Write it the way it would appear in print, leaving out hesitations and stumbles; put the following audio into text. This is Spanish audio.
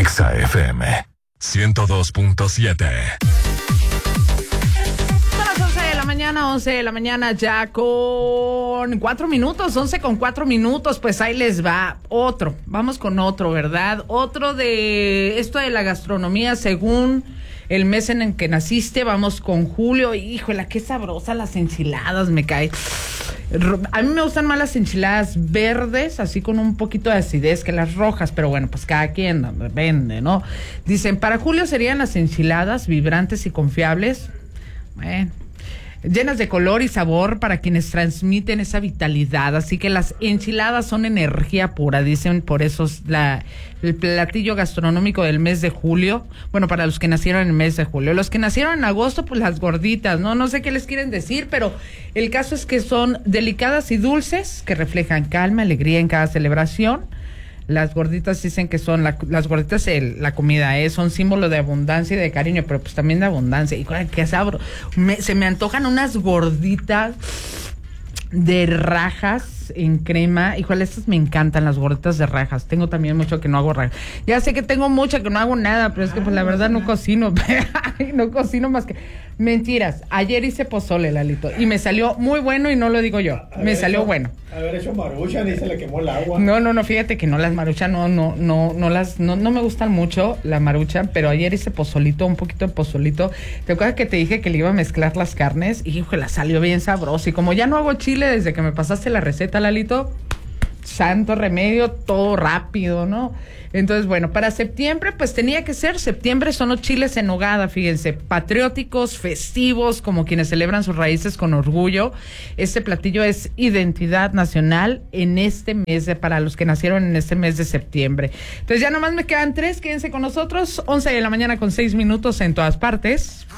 Exa FM 102.7. Son las 11 de la mañana ya con 4 minutos, 11 con 4 minutos, pues ahí les va vamos con otro, ¿verdad? Otro de esto de la gastronomía según el mes en el que naciste. Vamos con Julio. Híjole, qué sabrosa las enchiladas, me cae. A mí me gustan más las enchiladas verdes, así con un poquito de acidez, que las rojas, pero bueno, pues cada quien depende, ¿no? Dicen, para Julio serían las enchiladas vibrantes y confiables, bueno, llenas de color y sabor para quienes transmiten esa vitalidad. Así que las enchiladas son energía pura, dicen, por eso es el platillo gastronómico del mes de julio. Bueno, para los que nacieron en el mes de julio. Los que nacieron en agosto, pues las gorditas, ¿no? No sé qué les quieren decir, pero el caso es que son delicadas y dulces, que reflejan calma, alegría en cada celebración. Las gorditas dicen que son, las gorditas, la comida, son símbolo de abundancia y de cariño, pero pues también de abundancia. Y qué sabro, se me antojan unas gorditas de rajas en crema. Híjole, estas me encantan, las gorditas de rajas. Tengo también mucho que no hago rajas. Ya sé que tengo mucho que no hago nada, pero es que pues la verdad no cocino. No cocino más que mentiras. Ayer hice pozole, Lalito, y me salió muy bueno, y no lo digo yo. Me salió bueno. Haber hecho maruchan y se le quemó el agua. No, fíjate que no, las maruchan no me gustan mucho, la maruchan, pero ayer hice pozolito, un poquito de pozolito. ¿Te acuerdas que te dije que le iba a mezclar las carnes? Y híjole, salió bien sabroso. Y como ya no hago chile desde que me pasaste la receta, Lalito, santo remedio, todo rápido, ¿no? Entonces, bueno, para septiembre, pues tenía que ser. Septiembre son los chiles en nogada, fíjense, patrióticos, festivos, como quienes celebran sus raíces con orgullo. Este platillo es identidad nacional en este mes, para los que nacieron en este mes de septiembre. Entonces, ya nomás me quedan 3, quédense con nosotros. 11 de la mañana con 6 minutos en todas partes.